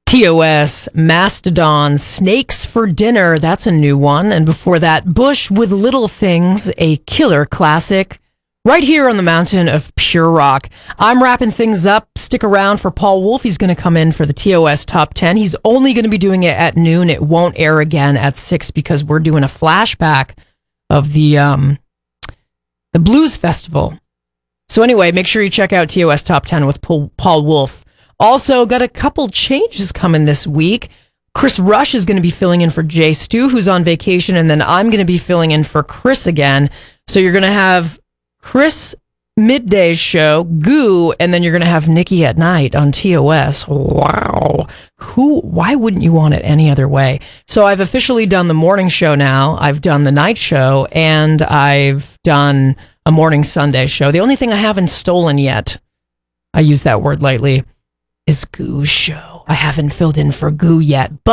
TOS, Mastodon, Snakes for Dinner. That's a new one. And before that, Bush with Little Things, a killer classic. Right here on the mountain of pure rock. I'm wrapping things up. Stick around for Paul Wolf. He's going to come in for the TOS Top 10. He's only going to be doing it at noon. It won't air again at 6 because we're doing a flashback of the Blues Festival. So anyway, make sure you check out TOS Top 10 with Paul Wolf. Also, got a couple changes coming this week. Chris Rush is going to be filling in for Jay Stu, who's on vacation, and then I'm going to be filling in for Chris again. So you're going to have Chris midday show, Goo, and then you're going to have Nikki at night on TOS. Wow. Why wouldn't you want it any other way? So I've officially done the morning show now. I've done the night show, and I've done a morning Sunday show. The only thing I haven't stolen yet, I use that word lightly, is Goo's show. I haven't filled in for Goo yet, but